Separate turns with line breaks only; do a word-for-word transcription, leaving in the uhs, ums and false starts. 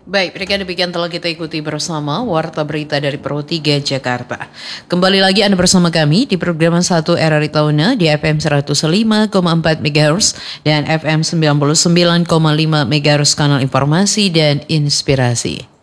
Baik, mereka demikian telah kita ikuti bersama Warta Berita dari Pro tiga Jakarta. Kembali lagi Anda bersama kami di program satu R R I Tauna di F M seratus lima koma empat megahertz dan F M sembilan puluh sembilan koma lima megahertz kanal informasi dan inspirasi.